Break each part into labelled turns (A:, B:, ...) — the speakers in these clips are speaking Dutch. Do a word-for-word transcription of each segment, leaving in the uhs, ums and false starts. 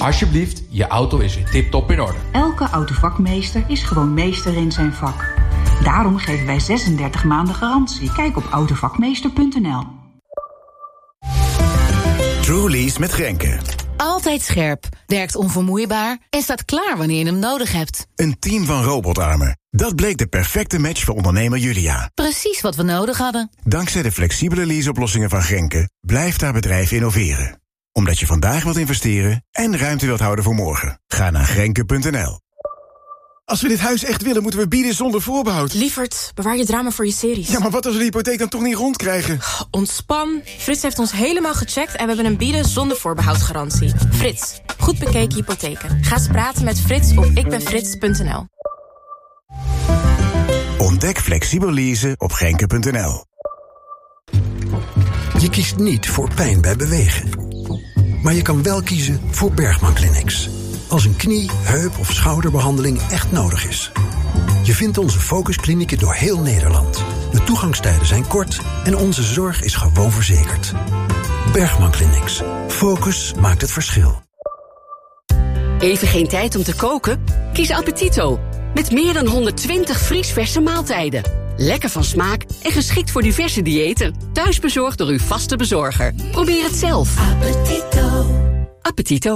A: Alsjeblieft, je auto is weer tip-top in orde.
B: Elke autovakmeester is gewoon meester in zijn vak. Daarom geven wij zesendertig maanden garantie. Kijk op autovakmeester punt n l.
C: Trulease met Grenke.
D: Altijd scherp, werkt onvermoeibaar en staat klaar wanneer je hem nodig hebt.
C: Een team van robotarmen. Dat bleek de perfecte match voor ondernemer Julia.
D: Precies wat we nodig hadden.
C: Dankzij de flexibele leaseoplossingen van Grenke blijft haar bedrijf innoveren. Omdat je vandaag wilt investeren en ruimte wilt houden voor morgen. Ga naar grenke punt n l.
E: Als we dit huis echt willen, moeten we bieden zonder voorbehoud.
F: Lievert, bewaar je drama voor je series.
E: Ja, maar wat als we de hypotheek dan toch niet rondkrijgen?
F: Ontspan. Frits heeft ons helemaal gecheckt en we hebben een bieden zonder voorbehoudgarantie. Frits, goed bekeken hypotheken. Ga eens praten met Frits op ikbenfrits punt n l.
C: Ontdek flexibel leasen op grenke punt n l.
G: Je kiest niet voor pijn bij bewegen. Maar je kan wel kiezen voor Bergman Clinics. Als een knie, heup of schouderbehandeling echt nodig is. Je vindt onze focusklinieken door heel Nederland. De toegangstijden zijn kort en onze zorg is gewoon verzekerd. Bergman Clinics. Focus maakt het verschil.
H: Even geen tijd om te koken? Kies Appetito. Met meer dan honderdtwintig vriesverse maaltijden. Lekker van smaak en geschikt voor diverse diëten. Thuisbezorgd door uw vaste bezorger. Probeer het zelf. Appetito. Appetito.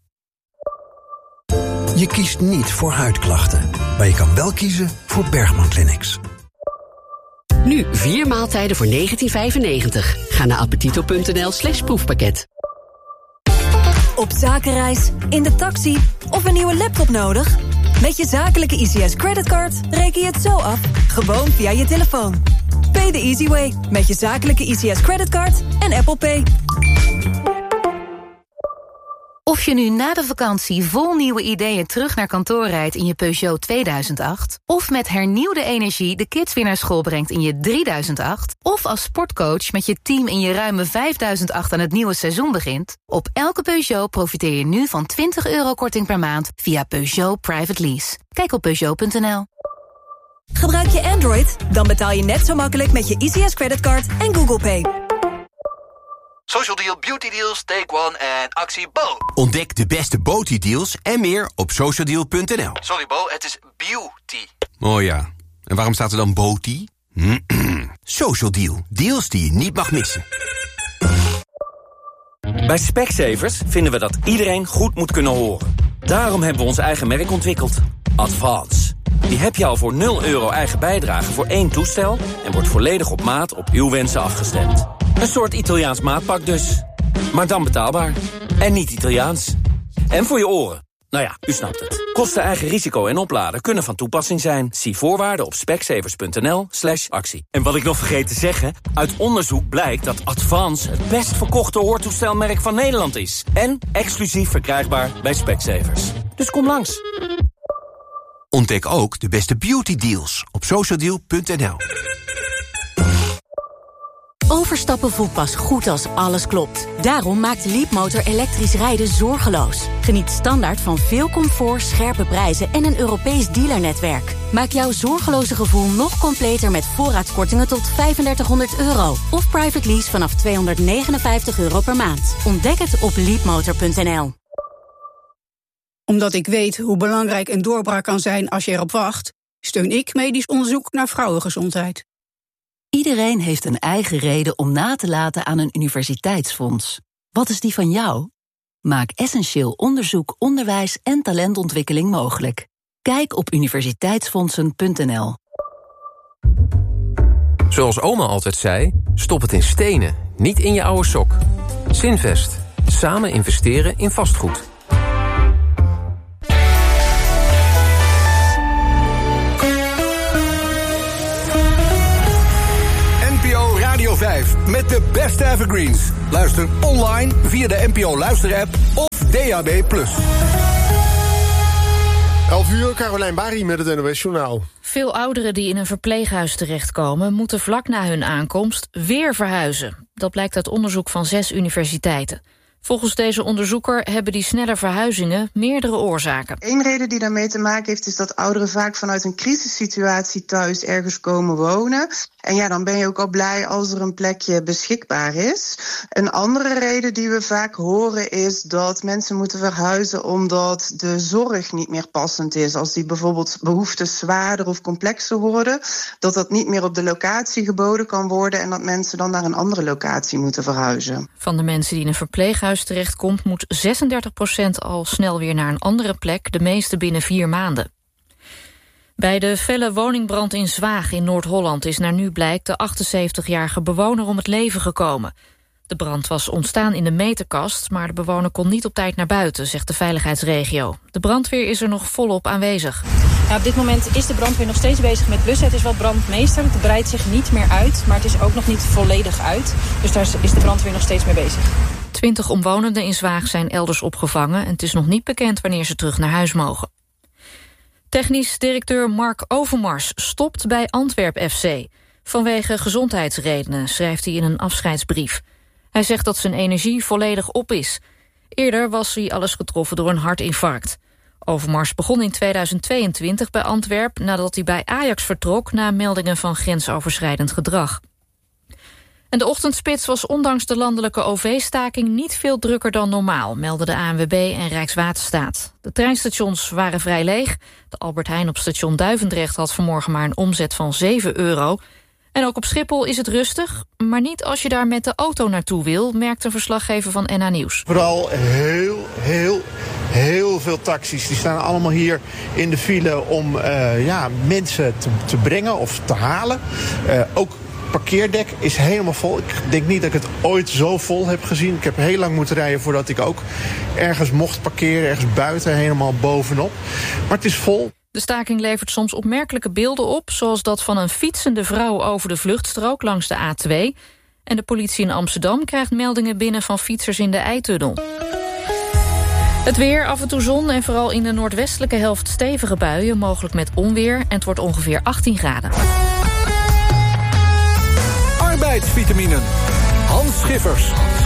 G: Je kiest niet voor huidklachten, maar je kan wel kiezen voor Bergman Clinics.
H: Nu vier maaltijden voor negentien vijfennegentig. Ga naar appetito punt n l slash proefpakket.
I: Op zakenreis, in de taxi of een nieuwe laptop nodig? Met je zakelijke I C S creditcard reken je het zo af, gewoon via je telefoon. Pay the easy way met je zakelijke I C S creditcard en Apple Pay.
D: Of je nu na de vakantie vol nieuwe ideeën terug naar kantoor rijdt in je Peugeot tweeduizend acht... of met hernieuwde energie de kids weer naar school brengt in je drieduizend acht... of als sportcoach met je team in je ruime vijfduizend acht aan het nieuwe seizoen begint... op elke Peugeot profiteer je nu van twintig euro korting per maand via Peugeot Private Lease. Kijk op Peugeot punt n l.
I: Gebruik je Android? Dan betaal je net zo makkelijk met je I C S creditcard en Google Pay.
J: Social Deal, Beauty Deals, Take One en actie Bo.
K: Ontdek de beste beauty deals en meer op social deal punt n l.
J: Sorry Bo, het is beauty.
K: Oh ja, en waarom staat er dan beauty? Social Deal, deals die je niet mag missen.
L: Bij Specsavers vinden we dat iedereen goed moet kunnen horen. Daarom hebben we ons eigen merk ontwikkeld. Advance. Die heb je al voor nul euro eigen bijdrage voor één toestel... en wordt volledig op maat op uw wensen afgestemd. Een soort Italiaans maatpak dus. Maar dan betaalbaar. En niet Italiaans. En voor je oren. Nou ja, u snapt het. Kosten, eigen risico en opladen kunnen van toepassing zijn. Zie voorwaarden op specsavers punt n l slash actie. En wat ik nog vergeet te zeggen... uit onderzoek blijkt dat Advance het best verkochte hoortoestelmerk van Nederland is. En exclusief verkrijgbaar bij Specsavers. Dus kom langs.
K: Ontdek ook de beste beauty deals op social deal punt n l.
D: Overstappen voelt pas goed als alles klopt. Daarom maakt Leapmotor elektrisch rijden zorgeloos. Geniet standaard van veel comfort, scherpe prijzen en een Europees dealernetwerk. Maak jouw zorgeloze gevoel nog completer met voorraadskortingen tot vijfendertighonderd euro. Of private lease vanaf tweehonderdnegenenvijftig euro per maand. Ontdek het op leapmotor punt n l.
M: Omdat ik weet hoe belangrijk een doorbraak kan zijn als je erop wacht, steun ik medisch onderzoek naar vrouwengezondheid.
N: Iedereen heeft een eigen reden om na te laten aan een universiteitsfonds. Wat is die van jou? Maak essentieel onderzoek, onderwijs en talentontwikkeling mogelijk. Kijk op universiteitsfondsen punt n l.
O: Zoals oma altijd zei, stop het in stenen, niet in je oude sok. Zinvest. Samen investeren in vastgoed.
P: Radio vijf met de beste evergreens. Luister online via de N P O Luister-app of D A B plus.
E: elf uur, Carolijn Bari met het N O S-journaal.
Q: Veel ouderen die in een verpleeghuis terechtkomen moeten vlak na hun aankomst weer verhuizen. Dat blijkt uit onderzoek van zes universiteiten. Volgens deze onderzoeker hebben die snelle verhuizingen meerdere oorzaken.
R: Eén reden die daarmee te maken heeft is dat ouderen vaak vanuit een crisissituatie thuis ergens komen wonen. En ja, dan ben je ook al blij als er een plekje beschikbaar is. Een andere reden die we vaak horen is dat mensen moeten verhuizen omdat de zorg niet meer passend is. Als die bijvoorbeeld behoeftes zwaarder of complexer worden, dat dat niet meer op de locatie geboden kan worden en dat mensen dan naar een andere locatie moeten verhuizen.
Q: Van de mensen die in een verpleeghuis terechtkomt, moet zesendertig procent al snel weer naar een andere plek, de meeste binnen vier maanden. Bij de felle woningbrand in Zwaag in Noord-Holland is naar nu blijkt de achtenzeventigjarige bewoner om het leven gekomen. De brand was ontstaan in de meterkast, maar de bewoner kon niet op tijd naar buiten, zegt de veiligheidsregio. De brandweer is er nog volop aanwezig.
S: Ja, op dit moment is de brandweer nog steeds bezig met blussen. Het is wel brandmeester, het breidt zich niet meer uit, maar het is ook nog niet volledig uit. Dus daar is de brandweer nog steeds mee bezig.
Q: Twintig omwonenden in Zwaag zijn elders opgevangen en het is nog niet bekend wanneer ze terug naar huis mogen. Technisch directeur Mark Overmars stopt bij Antwerp F C. Vanwege gezondheidsredenen, schrijft hij in een afscheidsbrief. Hij zegt dat zijn energie volledig op is. Eerder was hij alles getroffen door een hartinfarct. Overmars begon in tweeduizend tweeëntwintig bij Antwerp nadat hij bij Ajax vertrok na meldingen van grensoverschrijdend gedrag. En de ochtendspits was ondanks de landelijke O V-staking niet veel drukker dan normaal, melden de A N W B en Rijkswaterstaat. De treinstations waren vrij leeg. De Albert Heijn op station Duivendrecht had vanmorgen maar een omzet van zeven euro. En ook op Schiphol is het rustig, maar niet als je daar met de auto naartoe wil, merkt een verslaggever van N H Nieuws.
T: Vooral heel, heel, heel veel taxis. Die staan allemaal hier in de file om uh, ja, mensen te, te brengen of te halen. Uh, ook parkeerdek is helemaal vol. Ik denk niet dat ik het ooit zo vol heb gezien. Ik heb heel lang moeten rijden voordat ik ook ergens mocht parkeren, ergens buiten, helemaal bovenop. Maar het is vol.
Q: De staking levert soms opmerkelijke beelden op, zoals dat van een fietsende vrouw over de vluchtstrook langs de A twee. En de politie in Amsterdam krijgt meldingen binnen van fietsers in de Eitunnel. Het weer, af en toe zon en vooral in de noordwestelijke helft stevige buien, mogelijk met onweer. En het wordt ongeveer achttien graden.
P: Arbeidsvitaminen. Hans Schiffers.